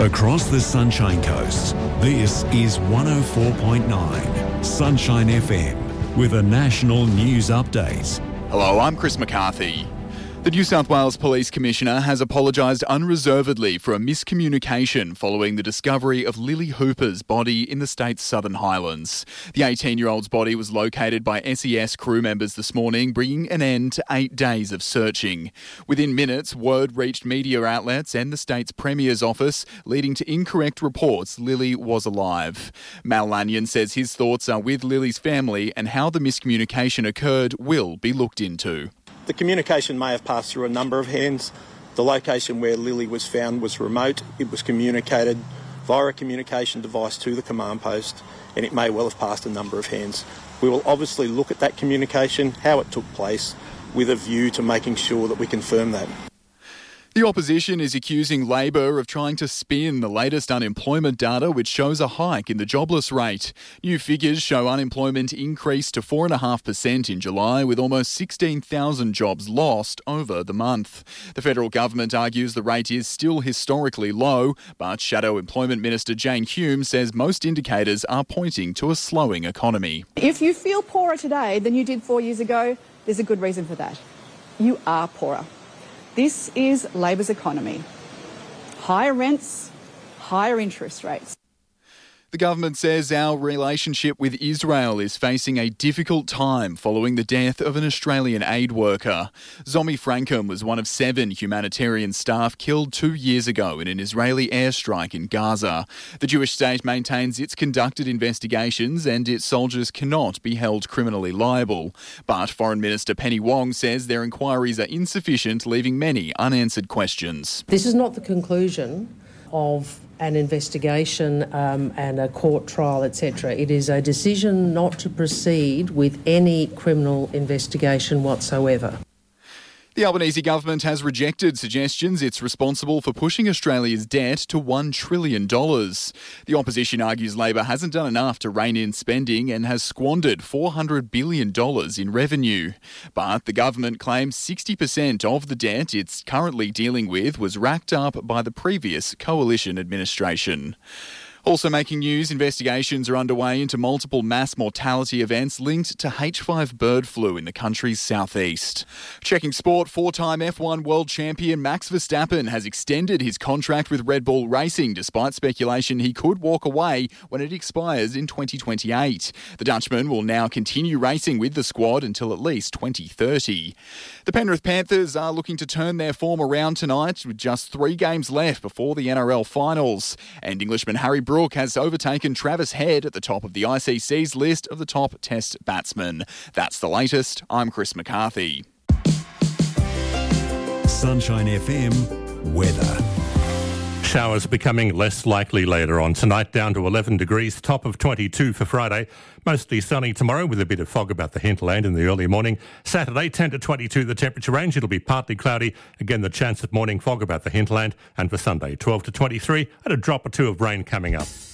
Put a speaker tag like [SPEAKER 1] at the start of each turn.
[SPEAKER 1] Across the Sunshine Coast, this is 104.9 Sunshine FM with a national news update.
[SPEAKER 2] Hello, I'm Chris McCarthy. The New South Wales Police Commissioner has apologised unreservedly for a miscommunication following the discovery of Lily Hooper's body in the state's Southern Highlands. The 18-year-old's body was located by SES crew members this morning, bringing an end to 8 days of searching. Within minutes, word reached media outlets and the state's Premier's office, leading to incorrect reports Lily was alive. Mal Lanyon says his thoughts are with Lily's family and how the miscommunication occurred will be looked into.
[SPEAKER 3] The communication may have passed through a number of hands. The location where Lily was found was remote. It was communicated via a communication device to the command post, and it may well have passed a number of hands. We will obviously look at that communication, how it took place, with a view to making sure that we confirm that.
[SPEAKER 2] The opposition is accusing Labor of trying to spin the latest unemployment data, which shows a hike in the jobless rate. New figures show unemployment increased to 4.5% in July, with almost 16,000 jobs lost over the month. The federal government argues the rate is still historically low, but Shadow Employment Minister Jane Hume says most indicators are pointing to a slowing economy.
[SPEAKER 4] If you feel poorer today than you did 4 years ago, there's a good reason for that. You are poorer. This is Labor's economy. Higher rents, higher interest rates.
[SPEAKER 2] The government says our relationship with Israel is facing a difficult time following the death of an Australian aid worker. Zomi Frankham was one of 7 humanitarian staff killed 2 years ago in an Israeli airstrike in Gaza. The Jewish state maintains it's conducted investigations and its soldiers cannot be held criminally liable. But Foreign Minister Penny Wong says their inquiries are insufficient, leaving many unanswered questions.
[SPEAKER 5] This is not the conclusion of an investigation and a court trial, etc. It is a decision not to proceed with any criminal investigation whatsoever.
[SPEAKER 2] The Albanese government has rejected suggestions it's responsible for pushing Australia's debt to $1 trillion. The opposition argues Labor hasn't done enough to rein in spending and has squandered $400 billion in revenue. But the government claims 60% of the debt it's currently dealing with was racked up by the previous coalition administration. Also making news, investigations are underway into multiple mass mortality events linked to H5 bird flu in the country's southeast. Checking sport, 4-time F1 world champion Max Verstappen has extended his contract with Red Bull Racing despite speculation he could walk away when it expires in 2028. The Dutchman will now continue racing with the squad until at least 2030. The Penrith Panthers are looking to turn their form around tonight with just 3 games left before the NRL finals. And Englishman Harry Brook has overtaken Travis Head at the top of the ICC's list of the top Test batsmen. That's the latest. I'm Chris McCarthy.
[SPEAKER 1] Sunshine FM weather.
[SPEAKER 6] Showers becoming less likely later on tonight, down to 11 degrees, top of 22 for Friday. Mostly sunny tomorrow with a bit of fog about the hinterland in the early morning. Saturday, 10 to 22 the temperature range. It'll be partly cloudy. Again, the chance of morning fog about the hinterland. And for Sunday, 12 to 23 and a drop or 2 of rain coming up.